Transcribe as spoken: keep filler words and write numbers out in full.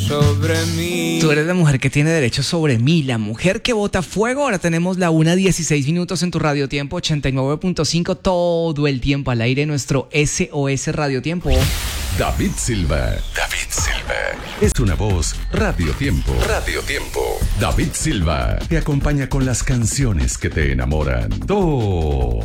sobre mí. Tú eres la mujer que tiene derecho sobre mí, la mujer que bota fuego. Ahora tenemos la una dieciséis minutos en tu Radio Tiempo ochenta y nueve punto cinco, todo el tiempo al aire, nuestro S O S Radio Tiempo. David Silva. David Silva. Es una voz Radio Tiempo. Radio Tiempo. David Silva te acompaña con las canciones que te enamoran. Todo